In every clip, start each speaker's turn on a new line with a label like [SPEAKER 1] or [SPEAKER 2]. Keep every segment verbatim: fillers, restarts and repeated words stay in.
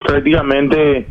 [SPEAKER 1] prácticamente,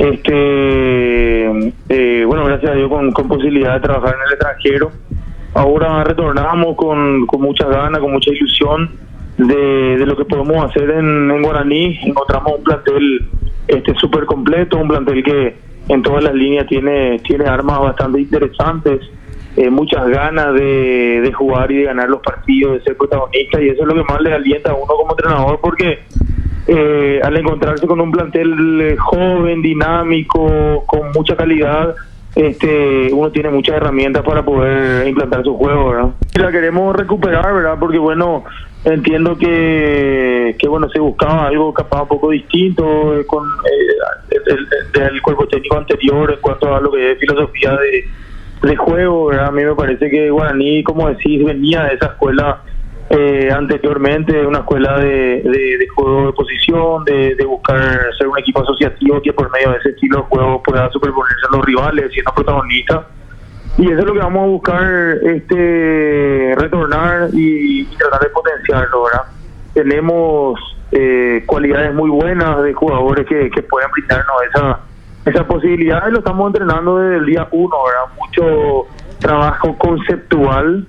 [SPEAKER 1] este, eh, bueno, gracias a Dios con, con posibilidad de trabajar en el extranjero. Ahora retornamos con, con muchas ganas, con mucha ilusión de, de lo que podemos hacer en, en Guaraní. Encontramos un plantel este súper completo, un plantel que en todas las líneas tiene, tiene armas bastante interesantes, eh, muchas ganas de, de jugar y de ganar los partidos, de ser protagonista, y eso es lo que más le alienta a uno como entrenador, porque eh, al encontrarse con un plantel joven, dinámico, con mucha calidad, este uno tiene muchas herramientas para poder implantar su juego, ¿verdad? Y la queremos recuperar, ¿verdad? Porque bueno, entiendo que, que bueno, se buscaba algo capaz un poco distinto eh, con eh, el, el, el cuerpo técnico anterior en cuanto a lo que es filosofía de, de juego, ¿verdad? A mí me parece que Guaraní, como decís, venía de esa escuela eh, anteriormente, una escuela de, de, de juego de posición, de, de buscar ser un equipo asociativo que por medio de ese estilo de juego pueda superponerse a los rivales, siendo protagonista. Y eso es lo que vamos a buscar, este retornar y, y tratar de potenciarlo, ¿verdad? Tenemos eh, cualidades muy buenas de jugadores que, que pueden brindarnos esa esa posibilidad, y lo estamos entrenando desde el día uno, ¿verdad? Mucho trabajo conceptual,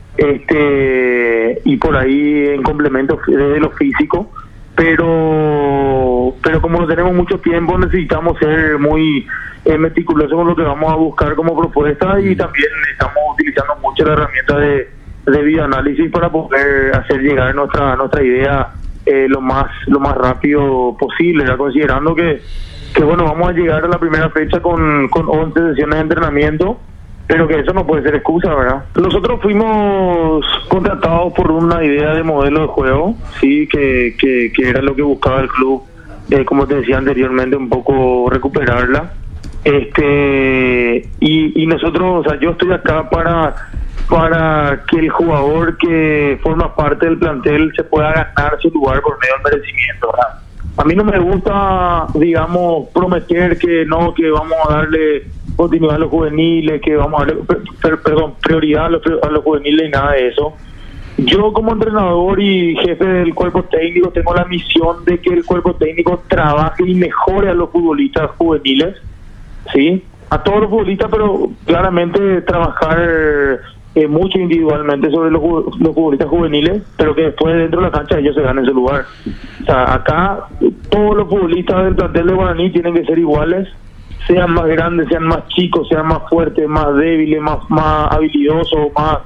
[SPEAKER 1] este y por ahí en complemento desde lo físico, pero pero como no tenemos mucho tiempo, necesitamos ser muy eh, meticulosos con lo que vamos a buscar como propuesta, y también estamos utilizando mucho la herramienta de, de videoanálisis para poder hacer llegar nuestra nuestra idea eh, lo más lo más rápido posible, ¿verdad? Considerando que que bueno, vamos a llegar a la primera fecha con, con once sesiones de entrenamiento, pero que eso no puede ser excusa, ¿verdad? Nosotros fuimos contratados por una idea de modelo de juego, sí, que, que, que era lo que buscaba el club, eh, como te decía anteriormente, un poco recuperarla. Este y, y nosotros, o sea, yo estoy acá para para que el jugador que forma parte del plantel se pueda ganar su lugar por medio del merecimiento, ¿verdad? A mí no me gusta, digamos, prometer que no, que vamos a darle continuidad a los juveniles, que vamos a darle, per, perdón, prioridad a los, a los juveniles y nada de eso. Yo como entrenador y jefe del cuerpo técnico tengo la misión de que el cuerpo técnico trabaje y mejore a los futbolistas juveniles, ¿sí? A todos los futbolistas, pero claramente trabajar eh, mucho individualmente sobre los, los futbolistas juveniles, pero que después dentro de la cancha ellos se ganen su lugar. O sea, acá todos los futbolistas del plantel de Guaraní tienen que ser iguales, sean más grandes, sean más chicos, sean más fuertes, más débiles, más, más habilidosos, más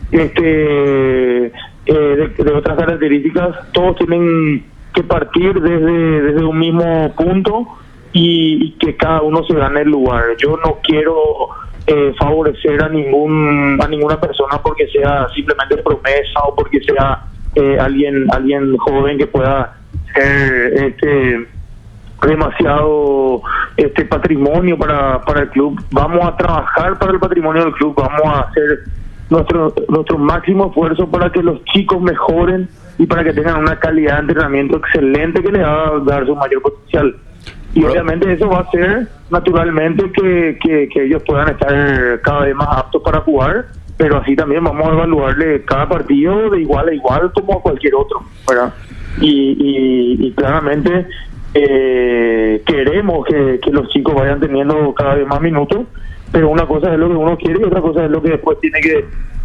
[SPEAKER 1] este eh, de, de otras características. Todos tienen que partir desde, desde un mismo punto y, y que cada uno se gane el lugar. Yo no quiero eh, favorecer a ningún a ninguna persona porque sea simplemente promesa o porque sea eh, alguien alguien joven que pueda ser este demasiado este patrimonio para para el club. Vamos a trabajar para el patrimonio del club, vamos a hacer nuestro nuestro máximo esfuerzo para que los chicos mejoren y para que tengan una calidad de entrenamiento excelente que les va a dar su mayor potencial. Y obviamente eso va a hacer naturalmente que, que, que ellos puedan estar cada vez más aptos para jugar, pero así también vamos a evaluarle cada partido de igual a igual como a cualquier otro, ¿verdad? Y, y, y claramente eh, queremos que, que los chicos vayan teniendo cada vez más minutos, pero una cosa es lo que uno quiere y otra cosa es lo que después tiene que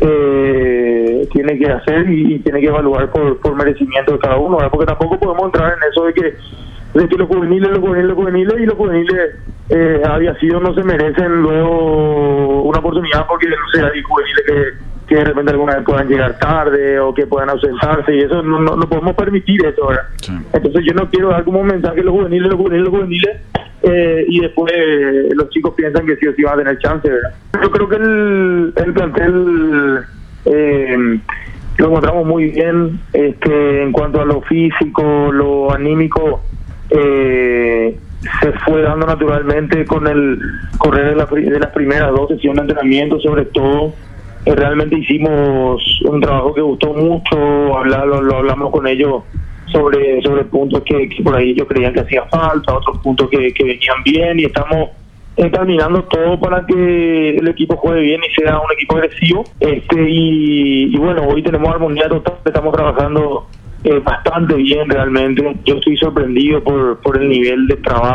[SPEAKER 1] eh, tiene que hacer y, y tiene que evaluar por, por merecimiento de cada uno, ¿verdad? Porque tampoco podemos entrar en eso de que de que los juveniles, los juveniles, los juveniles y los juveniles eh, había sido no se merecen luego una oportunidad porque no sé, hay juveniles que, que de repente alguna vez puedan llegar tarde o que puedan ausentarse y eso no, no, no podemos permitir eso, ¿verdad? Sí. Entonces yo no quiero dar como un mensaje a los juveniles, los juveniles, los juveniles eh, y después eh, los chicos piensan que sí o sí van a tener chance, ¿verdad? Yo creo que el, el plantel eh, lo encontramos muy bien este, en cuanto a lo físico, lo anímico. Eh, se fue dando naturalmente con el correr de, la, de las primeras dos sesiones de entrenamiento, sobre todo eh, realmente hicimos un trabajo que gustó mucho, hablar, lo, lo hablamos con ellos sobre sobre puntos que, que por ahí ellos creían que hacía falta, otros puntos que, que venían bien, y estamos encaminando todo para que el equipo juegue bien y sea un equipo agresivo. Este y, y bueno, hoy tenemos armonía total, estamos trabajando Eh, bastante bien realmente. Yo estoy sorprendido por por el nivel de trabajo